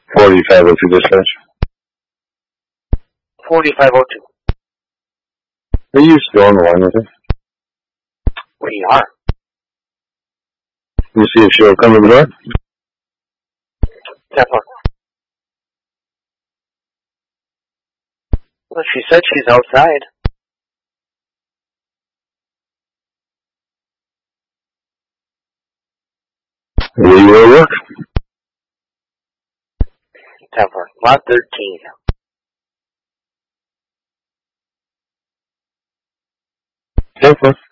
4502 dispatch. 4502. Are you still on the line with her? We are. You see if she'll come to the door? 10-4. Well, she said she's outside. Where you at work? 10-4. Lot 13. 10-4.